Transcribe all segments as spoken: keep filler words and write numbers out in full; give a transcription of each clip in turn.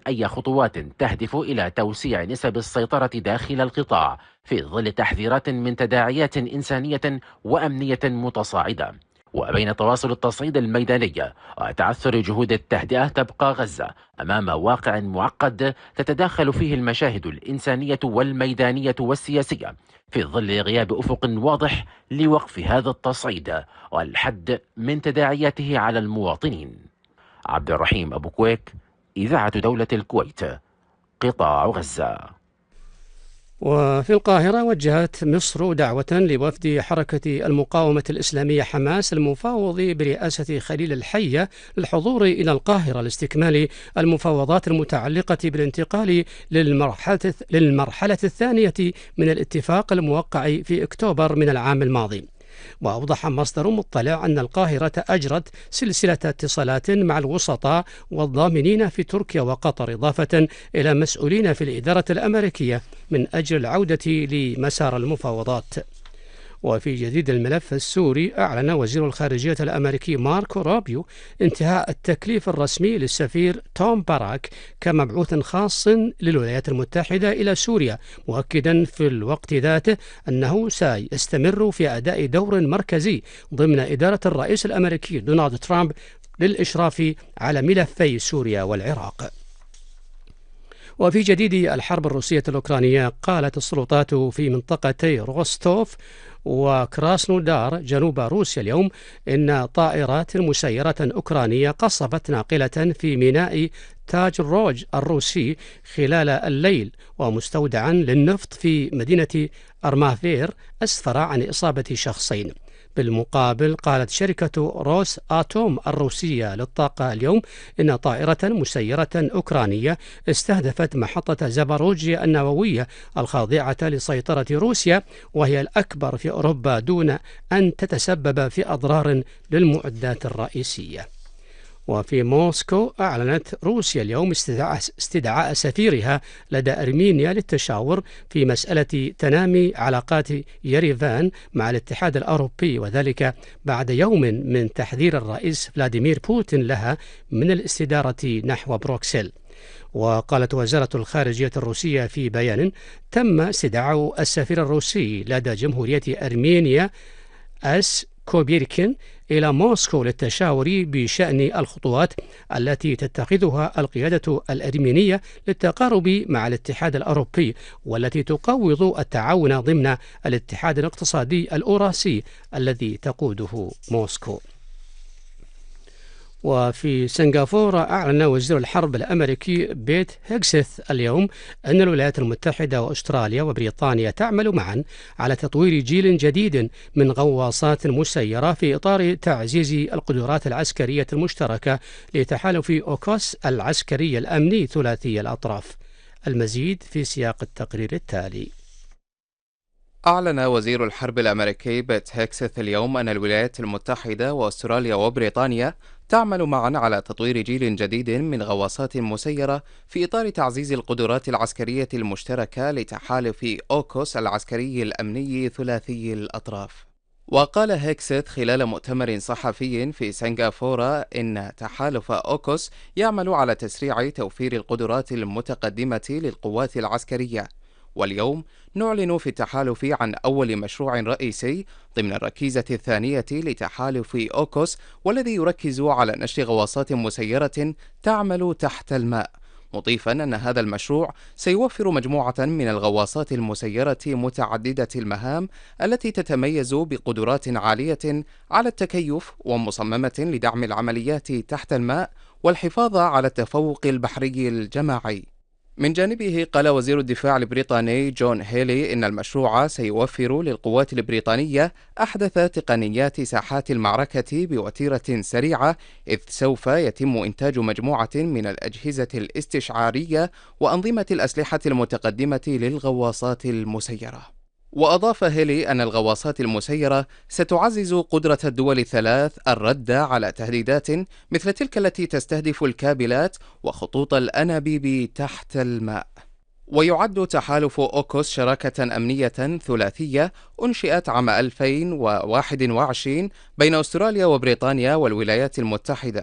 أي خطوات تهدف إلى توسيع نسب السيطرة داخل القطاع في ظل تحذيرات من تداعيات إنسانية وأمنية متصاعدة. وبين تواصل التصعيد الميداني وتعثر جهود التهدئة، تبقى غزة أمام واقع معقد تتداخل فيه المشاهد الإنسانية والميدانية والسياسية في ظل غياب أفق واضح لوقف هذا التصعيد والحد من تداعياته على المواطنين. عبد الرحيم أبو كويك، إذاعة دولة الكويت، قطاع غزة. وفي القاهرة وجهت مصر دعوة لوفد حركة المقاومة الإسلامية حماس المفاوض برئاسة خليل الحية للحضور إلى القاهرة لاستكمال المفاوضات المتعلقة بالانتقال للمرحلة, للمرحلة الثانية من الاتفاق الموقع في أكتوبر من العام الماضي. وأوضح مصدر مطلع أن القاهرة أجرت سلسلة اتصالات مع الوسطاء والضامنين في تركيا وقطر، إضافة إلى مسؤولين في الإدارة الأمريكية من أجل العودة لمسار المفاوضات. وفي جديد الملف السوري، أعلن وزير الخارجية الأمريكي ماركو روبيو انتهاء التكليف الرسمي للسفير توم باراك كمبعوث خاص للولايات المتحدة إلى سوريا، مؤكدا في الوقت ذاته أنه سيستمر في أداء دور مركزي ضمن إدارة الرئيس الأمريكي دونالد ترامب للإشراف على ملفي سوريا والعراق. وفي جديد الحرب الروسية الأوكرانية، قالت السلطات في منطقتي روستوف وكراسنودار جنوب روسيا اليوم إن طائرات مسيرة أوكرانية قصفت ناقلة في ميناء تاج روج الروسي خلال الليل، ومستودعا للنفط في مدينة أرمافير أسفر عن إصابة شخصين. بالمقابل، قالت شركة روس آتوم الروسية للطاقة اليوم إن طائرة مسيرة أوكرانية استهدفت محطة زاباروجيا النووية الخاضعة لسيطرة روسيا، وهي الأكبر في أوروبا دون أن تتسبب في أضرار للمعدات الرئيسية. وفي موسكو، أعلنت روسيا اليوم استدعاء, استدعاء سفيرها لدى أرمينيا للتشاور في مسألة تنامي علاقات يريفان مع الاتحاد الأوروبي، وذلك بعد يوم من تحذير الرئيس فلاديمير بوتين لها من الاستدارة نحو بروكسل. وقالت وزارة الخارجية الروسية في بيان: تم استدعاء السفير الروسي لدى جمهورية أرمينيا أس كوبيركين إلى موسكو للتشاور بشأن الخطوات التي تتخذها القيادة الأرمينية للتقارب مع الاتحاد الأوروبي، والتي تقوض التعاون ضمن الاتحاد الاقتصادي الأوراسي الذي تقوده موسكو. وفي سنغافورة، أعلن وزير الحرب الأمريكي بيت هيغسيث اليوم أن الولايات المتحدة وأستراليا وبريطانيا تعمل معا على تطوير جيل جديد من غواصات مسيرة في إطار تعزيز القدرات العسكرية المشتركة لتحالف أوكوس العسكري الأمني ثلاثي الأطراف. المزيد في سياق التقرير التالي. أعلن وزير الحرب الأمريكي بيت هيغسيث اليوم أن الولايات المتحدة وأستراليا وبريطانيا تعمل معا على تطوير جيل جديد من غواصات مسيرة في إطار تعزيز القدرات العسكرية المشتركة لتحالف أوكوس العسكري الأمني ثلاثي الأطراف. وقال هيغسيث خلال مؤتمر صحفي في سنغافورة إن تحالف أوكوس يعمل على تسريع توفير القدرات المتقدمة للقوات العسكرية، واليوم نعلن في التحالف عن أول مشروع رئيسي ضمن الركيزة الثانية لتحالف أوكوس، والذي يركز على نشر غواصات مسيرة تعمل تحت الماء، مضيفا أن هذا المشروع سيوفر مجموعة من الغواصات المسيرة متعددة المهام التي تتميز بقدرات عالية على التكيف ومصممة لدعم العمليات تحت الماء والحفاظ على التفوق البحري الجماعي. من جانبه، قال وزير الدفاع البريطاني جون هيلي إن المشروع سيوفر للقوات البريطانية أحدث تقنيات ساحات المعركة بوتيرة سريعة، إذ سوف يتم إنتاج مجموعة من الأجهزة الاستشعارية وأنظمة الأسلحة المتقدمة للغواصات المسيرة. وأضاف هيلي أن الغواصات المسيرة ستعزز قدرة الدول الثلاث الرد على تهديدات مثل تلك التي تستهدف الكابلات وخطوط الأنابيب تحت الماء. ويعد تحالف أوكوس شراكة أمنية ثلاثية أنشئت عام ألفين وواحد وعشرين بين أستراليا وبريطانيا والولايات المتحدة،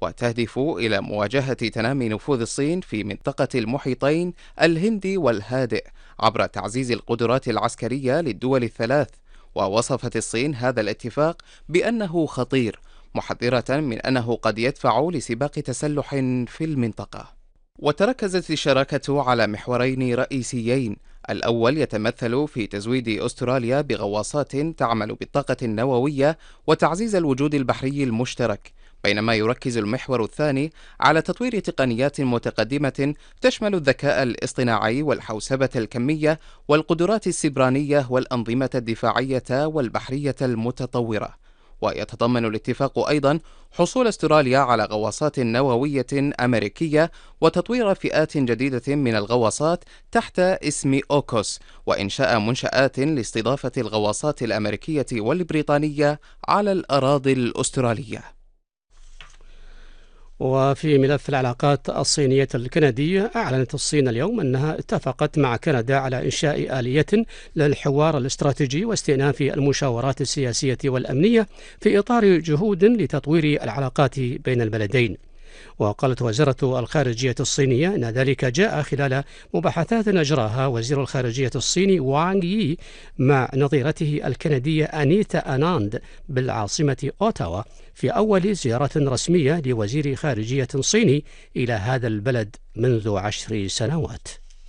وتهدف إلى مواجهة تنامي نفوذ الصين في منطقة المحيطين الهندي والهادئ عبر تعزيز القدرات العسكرية للدول الثلاث. ووصفت الصين هذا الاتفاق بأنه خطير، محذرة من أنه قد يدفع لسباق تسلح في المنطقة. وتركزت الشراكة على محورين رئيسيين: الأول يتمثل في تزويد أستراليا بغواصات تعمل بالطاقة النووية وتعزيز الوجود البحري المشترك، بينما يركز المحور الثاني على تطوير تقنيات متقدمة تشمل الذكاء الاصطناعي والحوسبة الكمية والقدرات السيبرانية والأنظمة الدفاعية والبحرية المتطورة. ويتضمن الاتفاق أيضا حصول استراليا على غواصات نووية أمريكية وتطوير فئات جديدة من الغواصات تحت اسم أوكوس، وإنشاء منشآت لاستضافة الغواصات الأمريكية والبريطانية على الأراضي الأسترالية. وفي ملف العلاقات الصينية الكندية، أعلنت الصين اليوم أنها اتفقت مع كندا على إنشاء آلية للحوار الاستراتيجي واستئناف المشاورات السياسية والأمنية في إطار جهود لتطوير العلاقات بين البلدين. وقالت وزارة الخارجية الصينية أن ذلك جاء خلال مباحثات أجراها وزير الخارجية الصيني وانغ يي مع نظيرته الكندية أنيتا أناند بالعاصمة أوتاوا في أول زيارة رسمية لوزير خارجية صيني إلى هذا البلد منذ عشر سنوات.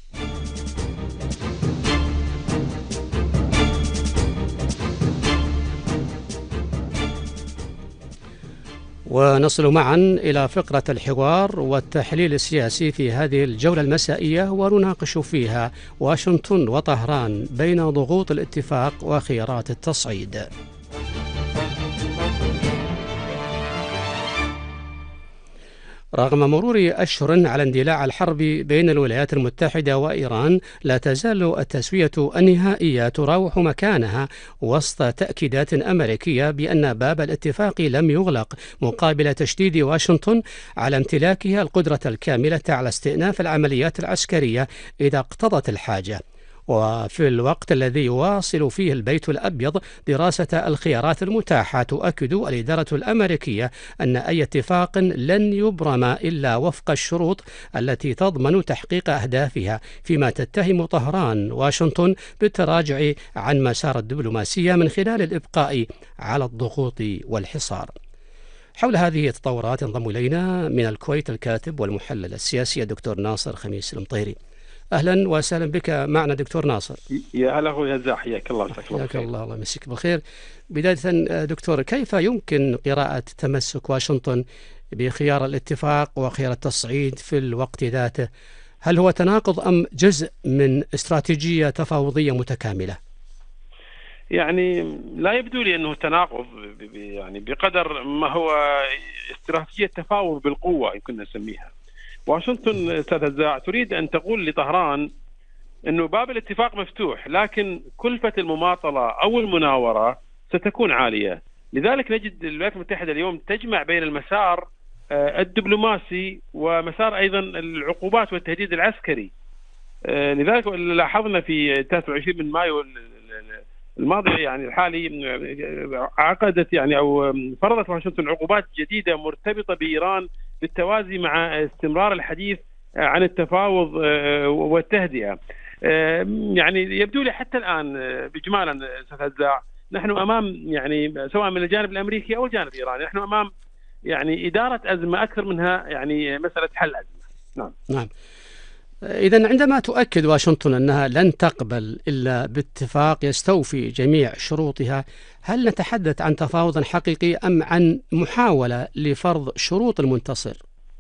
ونصل معا إلى فقرة الحوار والتحليل السياسي في هذه الجولة المسائية، ونناقش فيها واشنطن وطهران بين ضغوط الاتفاق وخيارات التصعيد. رغم مرور أشهر على اندلاع الحرب بين الولايات المتحدة وإيران، لا تزال التسوية النهائية تراوح مكانها وسط تأكيدات أمريكية بأن باب الاتفاق لم يغلق، مقابل تشديد واشنطن على امتلاكها القدرة الكاملة على استئناف العمليات العسكرية إذا اقتضت الحاجة. وفي الوقت الذي يواصل فيه البيت الأبيض دراسة الخيارات المتاحة، تؤكد الإدارة الأمريكية أن أي اتفاق لن يبرم إلا وفق الشروط التي تضمن تحقيق أهدافها، فيما تتهم طهران واشنطن بالتراجع عن مسار الدبلوماسية من خلال الإبقاء على الضغوط والحصار. حول هذه التطورات ينضم إلينا من الكويت الكاتب والمحلل السياسي الدكتور ناصر خميس المطيري. أهلا وسهلا بك معنا دكتور ناصر. يا هلا أخوي هزاع، حياك الله. حياك الله، الله يمسيك بالخير. بداية دكتور، كيف يمكن قراءة تمسك واشنطن بخيار الاتفاق وخيار التصعيد في الوقت ذاته؟ هل هو تناقض أم جزء من استراتيجية تفاوضية متكاملة؟ يعني لا يبدو لي أنه تناقض، يعني بقدر ما هو استراتيجية تفاوض بالقوة يمكن نسميها. واشنطن استاذ هزاع تريد ان تقول لطهران انه باب الاتفاق مفتوح، لكن كلفة المماطلة او المناورة ستكون عالية. لذلك نجد الولايات المتحدة اليوم تجمع بين المسار الدبلوماسي ومسار ايضا العقوبات والتهديد العسكري. لذلك لاحظنا في ثلاثة وعشرين من مايو الماضي يعني الحالي عقدت يعني او فرضت واشنطن عقوبات جديدة مرتبطة بايران بالتوازي مع استمرار الحديث عن التفاوض والتهدئة. يعني يبدو لي حتى الآن بإجمالا أستاذ هزاع نحن أمام يعني سواء من الجانب الأمريكي أو الجانب الإيراني نحن أمام يعني إدارة أزمة أكثر منها يعني مسألة حل أزمة. نعم. نعم. إذن عندما تؤكد واشنطن أنها لن تقبل إلا باتفاق يستوفي جميع شروطها، هل نتحدث عن تفاوض حقيقي أم عن محاولة لفرض شروط المنتصر؟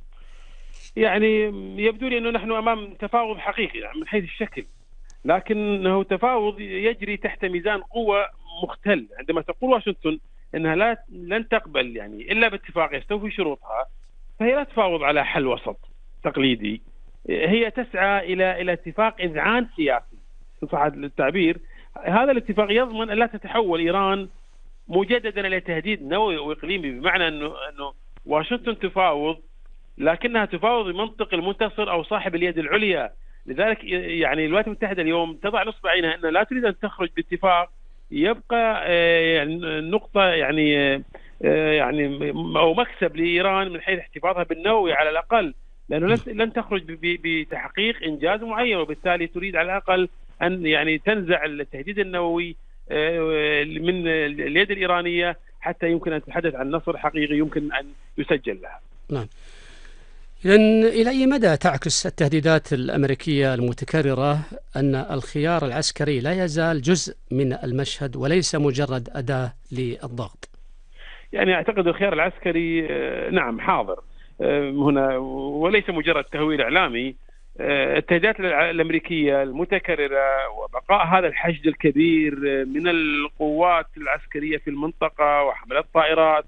يعني يبدو لي أنه نحن أمام تفاوض حقيقي من حيث الشكل، لكنه تفاوض يجري تحت ميزان قوة مختل. عندما تقول واشنطن أنها لا لن تقبل يعني إلا باتفاق يستوفي شروطها، فهي لا تفاوض على حل وسط تقليدي، هي تسعى إلى إلى اتفاق إذعان سياسي إن صح التعبير. هذا الاتفاق يضمن أن لا تتحول إيران مجددا إلى تهديد نووي وإقليمي، بمعنى أنه أنه واشنطن تفاوض لكنها تفاوض بمنطق المنتصر أو صاحب اليد العليا. لذلك يعني الولايات المتحدة اليوم تضع نصب عينها أنها لا تريد أن تخرج باتفاق يبقى نقطة يعني يعني أو مكسب لإيران من حيث احتفاظها بالنووي على الأقل، لأنه لن لن تخرج بتحقيق إنجاز معين، وبالتالي تريد على الأقل أن يعني تنزع التهديد النووي من اليد الإيرانية حتى يمكن أن تتحدث عن نصر حقيقي يمكن أن يسجل لها. نعم. إذن إلى أي مدى تعكس التهديدات الأمريكية المتكررة أن الخيار العسكري لا يزال جزء من المشهد وليس مجرد أداة للضغط؟ يعني أعتقد الخيار العسكري نعم حاضر هنا وليس مجرد تهويل إعلامي. التهديدات الأمريكية المتكررة وبقاء هذا الحشد الكبير من القوات العسكرية في المنطقة وحملات طائرات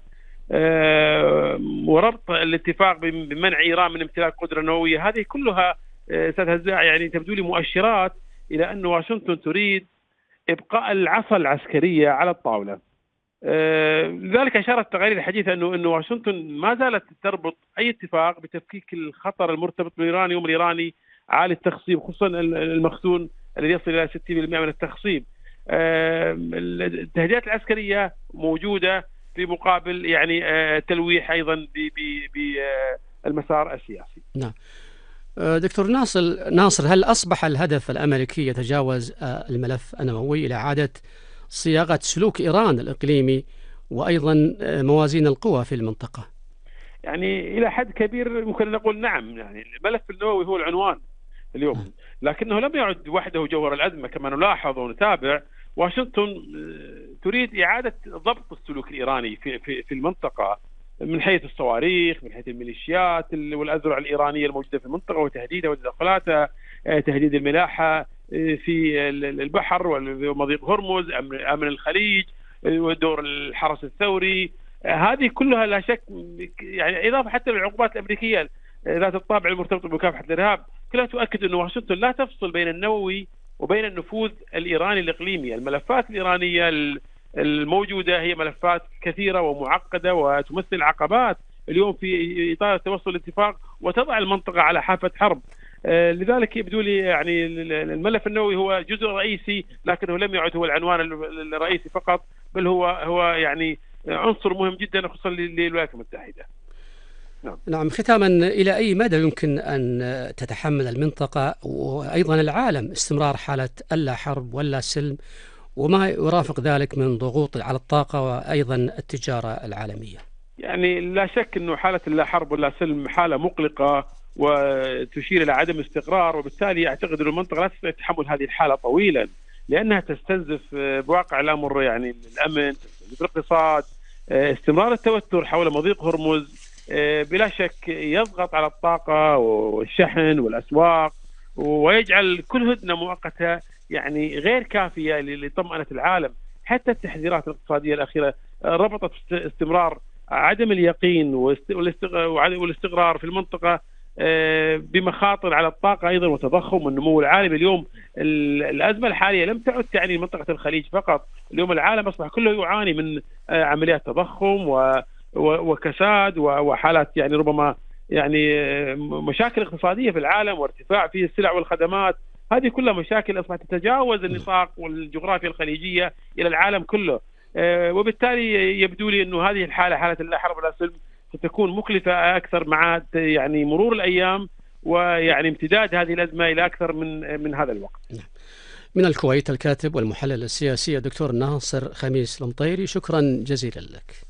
وربط الاتفاق بمنع إيران من امتلاك قدرة نووية، هذه كلها أستاذ هزاع يعني تبدو لي مؤشرات إلى أن واشنطن تريد إبقاء العصا العسكرية على الطاولة. لذلك أشارت التقارير الحديثة أنه أنه واشنطن ما زالت تربط أي اتفاق بتفكيك الخطر المرتبط بالإيرانيوم الإيراني عالي التخصيب، خصوصا المخزون الذي يصل إلى ستين بالمئة من التخصيب. التهديدات العسكرية موجودة في مقابل يعني تلويح أيضا بالمسار السياسي. نعم. دكتور ناصر ناصر هل أصبح الهدف الأمريكي يتجاوز الملف النووي إلى إعادة صياغة سلوك إيران الإقليمي وأيضا موازين القوى في المنطقة؟ يعني إلى حد كبير ممكن نقول نعم، يعني الملف النووي هو العنوان اليوم، لكنه لم يعد وحده جوهر الأزمة كما نلاحظ ونتابع. واشنطن تريد إعادة ضبط السلوك الإيراني في في في المنطقة من حيث الصواريخ، من حيث الميليشيات والأذرع الإيرانية الموجودة في المنطقة وتهديدها وتدخلاتها، تهديد الملاحة في البحر ومضيق هرمز، أمن الخليج، ودور الحرس الثوري، هذه كلها لا شك يعني إضافة حتى للعقوبات الأمريكية ذات الطابع المرتبط بمكافحة الإرهاب، كلها تؤكد أن واشنطن لا تفصل بين النووي وبين النفوذ الإيراني الإقليمي. الملفات الإيرانية الموجودة هي ملفات كثيرة ومعقدة وتمثل عقبات اليوم في إطار التوصل لاتفاق وتضع المنطقة على حافة حرب. لذلك يبدو لي يعني الملف النووي هو جزء رئيسي، لكنه لم يعد هو العنوان الرئيسي فقط، بل هو هو يعني عنصر مهم جدا خصوصا للولايات المتحدة. نعم. نعم. ختاما، إلى أي مدى يمكن أن تتحمل المنطقة وأيضا العالم استمرار حالة ألا حرب ولا سلم وما يرافق ذلك من ضغوط على الطاقة وأيضا التجارة العالمية؟ يعني لا شك أنه حالة لا حرب ولا سلم حالة مقلقة وتشير إلى عدم استقرار، وبالتالي أعتقد أن المنطقة لا تستطيع تحمل هذه الحالة طويلا، لأنها تستنزف بواقع الأمر يعني الأمن، تستنزف الاقتصاد، استمرار التوتر حول مضيق هرمز بلا شك يضغط على الطاقة والشحن والأسواق ويجعل كل هدنة مؤقتة يعني غير كافية لطمأنة العالم. حتى التحذيرات الاقتصادية الأخيرة ربطت استمرار عدم اليقين والاستقرار في المنطقة بمخاطر على الطاقة أيضا وتضخم والنمو العالمي. اليوم الأزمة الحالية لم تعد تعني منطقة الخليج فقط، اليوم العالم أصبح كله يعاني من عمليات تضخم و وكساد وحالات يعني ربما يعني مشاكل اقتصادية في العالم وارتفاع في السلع والخدمات. هذه كلها مشاكل أصبحت تتجاوز النطاق والجغرافيا الخليجية إلى العالم كله، وبالتالي يبدو لي أنه هذه الحالة حالة لا حرب ولا سلم ستكون مكلفة أكثر مع يعني مرور الأيام ويعني امتداد هذه الأزمة إلى أكثر من من هذا الوقت. من الكويت الكاتب والمحلل السياسي الدكتور ناصر خميس المطيري، شكرا جزيلا لك.